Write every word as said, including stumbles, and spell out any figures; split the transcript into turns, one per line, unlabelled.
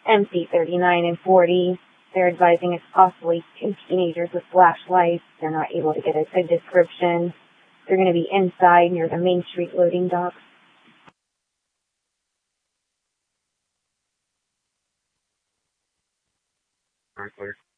M C thirty-nine and forty. They're advising it's possibly two teenagers with flashlights. They're not able to get a good description. They're going to be inside near the Main Street loading docks.
All right, clear.